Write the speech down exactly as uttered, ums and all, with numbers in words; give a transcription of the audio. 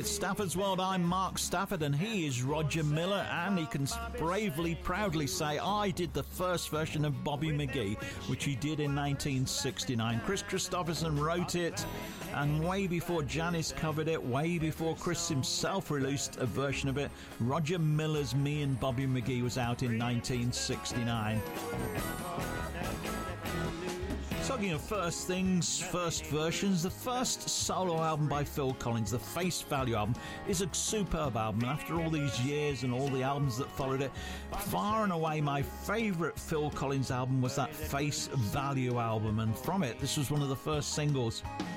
It's Stafford's World. I'm Mark Stafford and he is Roger Miller, and he can bravely, proudly say I did the first version of Bobby McGee, which he did in nineteen sixty-nine. Chris Christopherson wrote it, and way before Janis covered it, way before Chris himself released a version of it, Roger Miller's Me and Bobby McGee was out in nineteen sixty-nine. Talking of first things, first versions, the first solo album by Phil Collins, the Face Value album, is a superb album. And after all these years and all the albums that followed it, far and away my favourite Phil Collins album was that Face Value album. And from it, this was one of the first singles.